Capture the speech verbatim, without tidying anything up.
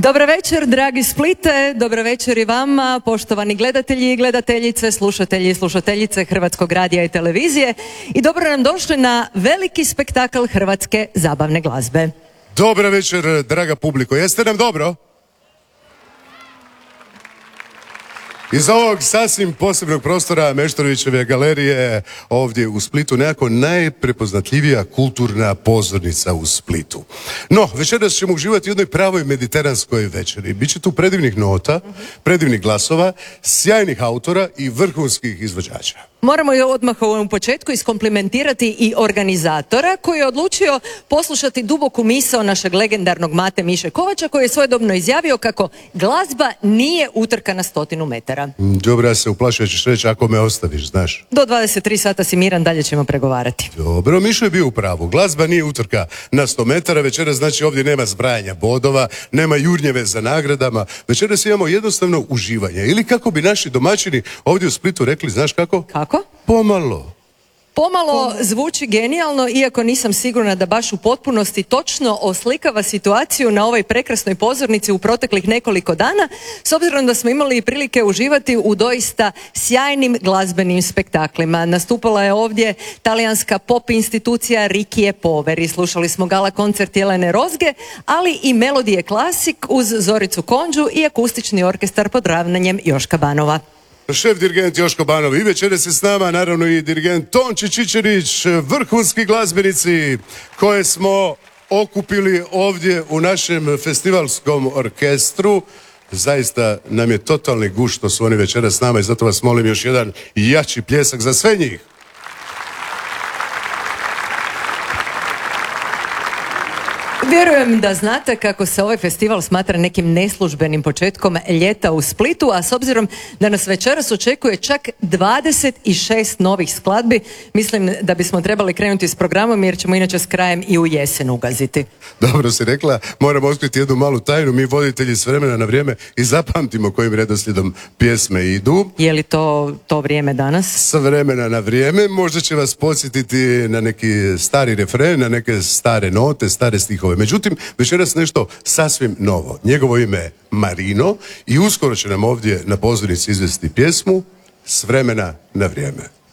Dobro večer, dragi Splite, dobro večer i vama, poštovani gledatelji i gledateljice, slušatelji i slušateljice Hrvatskog radija i televizije i dobro nam došli na veliki spektakl hrvatske zabavne glazbe. Dobro večer, draga publiko, jeste nam dobro? Iz ovog sasvim posebnog prostora Meštrovićeve galerije ovdje u Splitu nekako najprepoznatljivija kulturna pozornica u Splitu. No, večeras ćemo uživati u jednoj pravoj mediteranskoj večeri. Biće tu predivnih nota, predivnih glasova, sjajnih autora i vrhunskih izvođača. Moramo je odmah u početku iskomplimentirati i organizatora koji je odlučio poslušati duboku misao našeg legendarnog Mate Miše Kovača koji je svojedobno izjavio kako glazba nije utrka na stotinu metara. Dobro, ja se uplašio, ćeš reći ako me ostaviš, znaš. Do dvadeset tri sata si miran, dalje ćemo pregovarati. Dobro, Mišo je bio u pravu. Glazba nije utrka na sto metara, večeras znači ovdje nema zbrajanja bodova, nema jurnjeve za nagradama, večeras imamo jednostavno uživanje. Ili kako bi naši domaćini ovdje u Splitu rekli, znaš kako? Kako? Pomalo. Pomalo zvuči genijalno, iako nisam sigurna da baš u potpunosti točno oslikava situaciju na ovoj prekrasnoj pozornici u proteklih nekoliko dana, s obzirom da smo imali prilike uživati u doista sjajnim glazbenim spektaklima. Nastupala je ovdje talijanska pop institucija Rikije Poveri, slušali smo gala koncert Jelene Rozge, ali i Melodije Klasik uz Zoricu Konđu i akustični orkestar pod ravnanjem Joška Banova. Šef dirigent Joško Banov i večeras je s nama naravno i dirigent Tonči Čičerić, vrhunski glazbenici koje smo okupili ovdje u našem festivalskom orkestru. Zaista nam je totalni gušt što su oni večeras s nama i zato vas molim još jedan jači pljesak za sve njih. Vjerujem da znate kako se ovaj festival smatra nekim neslužbenim početkom ljeta u Splitu, a s obzirom da nas večeras očekuje čak dvadeset šest novih skladbi, mislim da bismo trebali krenuti s programom jer ćemo inače s krajem i u jesen ugaziti. Dobro si rekla, moram otkriti jednu malu tajnu, mi voditelji s vremena na vrijeme i zapamtimo kojim redoslijedom pjesme idu. Je li to to vrijeme danas? S vremena na vrijeme, možda će vas podsjetiti na neki stari refren, na neke stare note, stare stihove. Međutim, večeras nešto sasvim novo. Njegovo ime je Marino i uskoro će nam ovdje na pozornici izvesti pjesmu S vremena na vrijeme.